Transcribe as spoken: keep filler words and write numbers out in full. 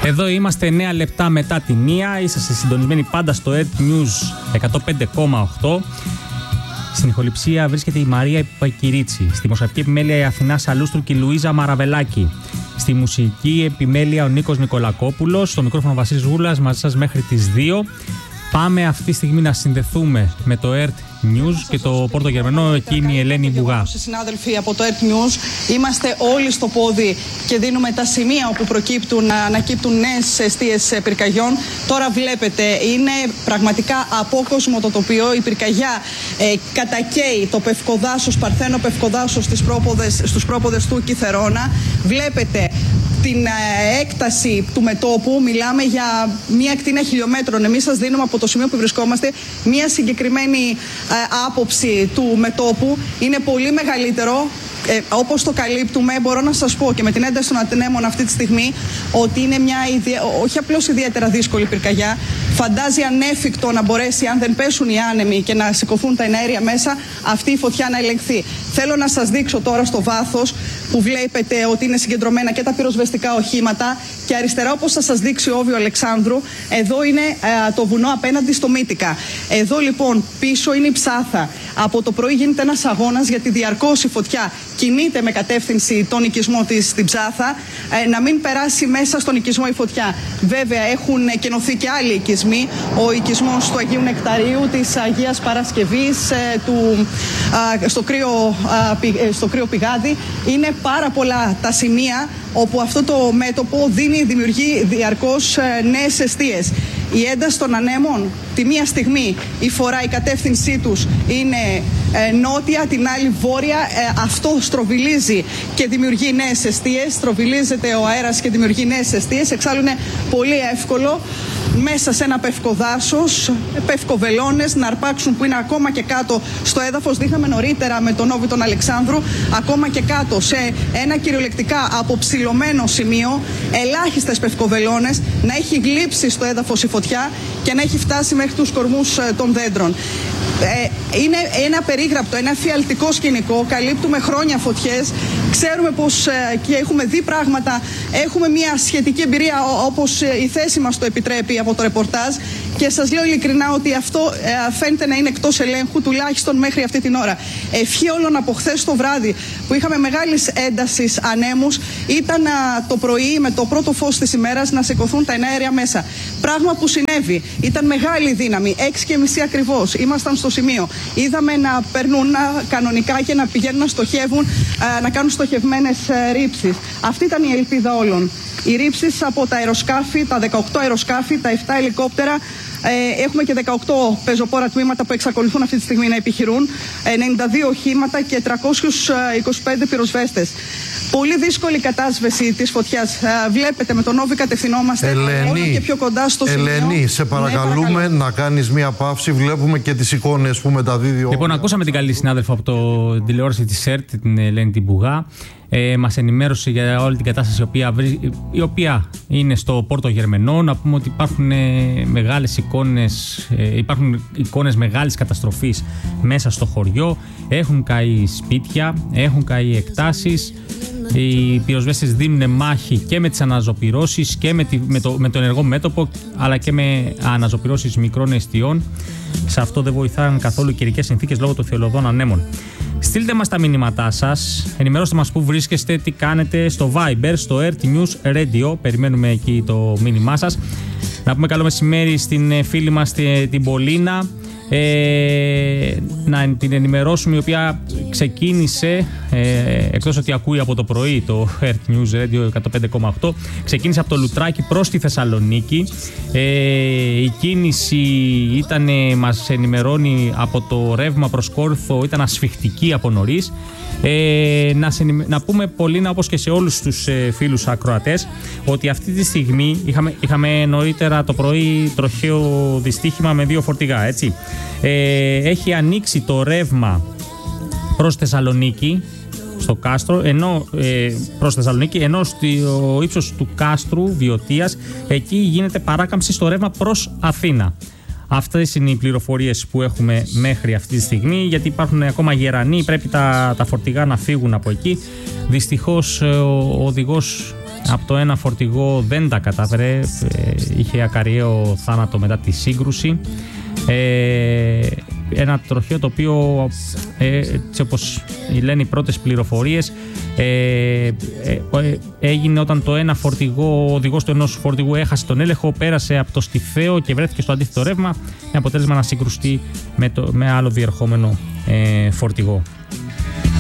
Εδώ είμαστε εννέα λεπτά μετά τη μία. Είσαστε συντονισμένοι πάντα στο Earth News εκατό πέντε κόμμα οκτώ. Στην ηχοληψία βρίσκεται η Μαρία Πακυρίτσι. Στη μοσαϊκή επιμέλεια η Αθηνά Σαλούστρου και η Λουίζα Μαραβελάκη. Στη μουσική επιμέλεια ο Νίκος Νικολακόπουλος. Στο μικρόφωνο Βασίλης Γούλας, μαζί σας μέχρι τις δύο. Πάμε αυτή τη στιγμή να συνδεθούμε με το Earth News και το Πόρτο Γερμανό. Εκεί είναι η Ελένη Μπουγά. Συνάδελφοι από το Earth News, είμαστε όλοι στο πόδι και δίνουμε τα σημεία όπου προκύπτουν, ανακύπτουν νέες εστίες πυρκαγιών. Τώρα βλέπετε, είναι πραγματικά απόκοσμο το τοπίο. Η πυρκαγιά ε, κατακαίει το Πευκοδάσος, Παρθένο Πευκοδάσος στις πρόποδες, στους πρόποδες του Κιθερώνα. Βλέπετε την ε, έκταση του μετώπου, μιλάμε για μία ακτίνα χιλιόμετρων. Εμείς σας δίνουμε από το σημείο που βρισκόμαστε μία συγκεκριμένη ε, άποψη του μετώπου. Είναι πολύ μεγαλύτερο. Ε, όπως το καλύπτουμε, μπορώ να σας πω και με την ένταση των ανέμων αυτή τη στιγμή ότι είναι μια ιδια... όχι απλώς ιδιαίτερα δύσκολη πυρκαγιά. Φαντάζει ανέφικτο να μπορέσει, αν δεν πέσουν οι άνεμοι και να σηκωθούν τα εναέρια μέσα, αυτή η φωτιά να ελεγχθεί. Θέλω να σας δείξω τώρα στο βάθος που βλέπετε ότι είναι συγκεντρωμένα και τα πυροσβεστικά οχήματα και αριστερά, όπως θα σας δείξει ο Όβιο Αλεξάνδρου, εδώ είναι ε, το βουνό απέναντι στο Μύτικα. Εδώ λοιπόν πίσω είναι η Ψάθα. Από το πρωί γίνεται ένας αγώνας γιατί διαρκώς η φωτιά κινείται με κατεύθυνση τον οικισμό της στην Ψάθα, ε, να μην περάσει μέσα στον οικισμό η φωτιά. Βέβαια έχουν κενωθεί και άλλοι οικισμοί, ο οικισμός του Αγίου Νεκταρίου, της Αγίας Παρασκευής, ε, του, α, στο, κρύο, α, πι, ε, στο κρύο πηγάδι. Είναι πάρα πολλά τα σημεία όπου αυτό το μέτωπο δίνει, δημιουργεί διαρκώς ε, νέες εστίες. Η ένταση των ανέμων τη μία στιγμή η φορά, η κατεύθυνσή τους είναι ε, νότια, την άλλη βόρεια. Ε, αυτό στροβιλίζει και δημιουργεί νέες εστίες. Στροβιλίζεται ο αέρας και δημιουργεί νέες εστίες. Εξάλλου είναι πολύ εύκολο μέσα σε ένα πευκοδάσος, πευκοβελώνες να αρπάξουν που είναι ακόμα και κάτω στο έδαφος. Δείχναμε νωρίτερα με τον Όβη τον Αλεξάνδρου, ακόμα και κάτω σε ένα κυριολεκτικά αποψηλωμένο σημείο, ελάχιστες πευκοβελώνες, να έχει γλύψει στο έδαφος η φωτιά και να έχει φτάσει μέχρι τους κορμούς των δέντρων. Ε, είναι ένα περίγραπτο, ένα εφιαλτικό σκηνικό. Καλύπτουμε χρόνια φωτιές. Ξέρουμε πως ε, και έχουμε δει πράγματα. Έχουμε μια σχετική εμπειρία όπως ε, η θέση μας το επιτρέπει από το ρεπορτάζ. Και σας λέω ειλικρινά ότι αυτό ε, φαίνεται να είναι εκτός ελέγχου, τουλάχιστον μέχρι αυτή την ώρα. Ευχή όλων από χθες το βράδυ που είχαμε μεγάλης έντασης ανέμους ήταν α, το πρωί με το πρώτο φως της ημέρας να σηκωθούν τα εναέρια μέσα. Πράγμα που συνέβη. Ήταν μεγάλη δύναμη, έξι και μισή ακριβώς. Ήμασταν στο σημείο. Είδαμε να περνούν α, κανονικά και να πηγαίνουν να στοχεύουν, α, να κάνουν στοχευμένες ρήψεις. Αυτή ήταν η ελπίδα όλων. Οι ρήψεις από τα αεροσκάφη, τα δεκαοκτώ αεροσκάφη, τα επτά ελικόπτερα. Ε, έχουμε και δεκαοκτώ πεζοπόρα τμήματα που εξακολουθούν αυτή τη στιγμή να επιχειρούν, ενενήντα δύο οχήματα και τριακόσιους είκοσι πέντε πυροσβέστες. Πολύ δύσκολη κατάσβεση της φωτιάς. Ε, βλέπετε, με τον Όβη κατευθυνόμαστε όλο και πιο κοντά στο σημείο. Ελένη, σε παρακαλούμε ναι, να κάνεις μία παύση. Βλέπουμε και τις εικόνες που μεταδίδει ο... Λοιπόν, ακούσαμε την καλή συνάδελφο από το τηλεόραση της ΕΡΤ, την Ελένη την Μπουγά. Ε, μας ενημέρωσε για όλη την κατάσταση η οποία, η οποία είναι στο Πόρτο Γερμανό. Να πούμε ότι υπάρχουν ε, μεγάλες εικόνες, ε, υπάρχουν εικόνες μεγάλης καταστροφής μέσα στο χωριό. Έχουν καεί σπίτια, έχουν καεί εκτάσεις. Οι πυροσβέστες δίνουν μάχη και με τις αναζωπυρώσεις και με, τη, με, το, με το ενεργό μέτωπο, αλλά και με αναζωπυρώσεις μικρών εστιών. Σε αυτό δεν βοηθάνε καθόλου οι καιρικές συνθήκες λόγω των θελωδών ανέμων. Στείλτε μας τα μηνύματά σας, ενημερώστε μας πού βρίσκεστε, τι κάνετε στο Viber, στο Earth News Radio. Περιμένουμε εκεί το μήνυμά σας. Να πούμε καλό μεσημέρι στην φίλη μας την Πολίνα. Ε, να την ενημερώσουμε, η οποία ξεκίνησε, ε, εκτός ότι ακούει από το πρωί το Earth News Radio εκατό πέντε κόμμα οκτώ, ξεκίνησε από το Λουτράκι προς τη Θεσσαλονίκη. ε, η κίνηση ήταν, μας ενημερώνει, από το Ρεύμα προς Κόρθο ήταν ασφιχτική από νωρίς. Ε, να, σε, να πούμε, Πολίνα, όπως και σε όλους τους ε, φίλους ακροατές, ότι αυτή τη στιγμή είχαμε, είχαμε νωρίτερα το πρωί τροχαίο δυστύχημα με δύο φορτηγά, έτσι. Ε, έχει ανοίξει το ρεύμα προς Θεσσαλονίκη, στο Κάστρο, ενώ ε, προς Θεσσαλονίκη, ενώ στο ύψος του Κάστρου Βιωτίας, εκεί γίνεται παράκαμψη στο ρεύμα προς Αθήνα. Αυτές είναι οι πληροφορίες που έχουμε μέχρι αυτή τη στιγμή, γιατί υπάρχουν ακόμα γερανοί, πρέπει τα, τα φορτηγά να φύγουν από εκεί. Δυστυχώς ο οδηγός από το ένα φορτηγό δεν τα κατάφερε, είχε ακαριαίο θάνατο μετά τη σύγκρουση. Ε, ένα τροχαίο το οποίο, ε, έτσι όπως λένε οι πρώτες πληροφορίες, ε, ε, ε, έγινε όταν το ένα φορτηγό, ο οδηγός του ενός φορτηγού έχασε τον έλεγχο, πέρασε από το στιφαίο και βρέθηκε στο αντίθετο ρεύμα, με αποτέλεσμα να συγκρουστεί με, το, με άλλο διερχόμενο ε, φορτηγό.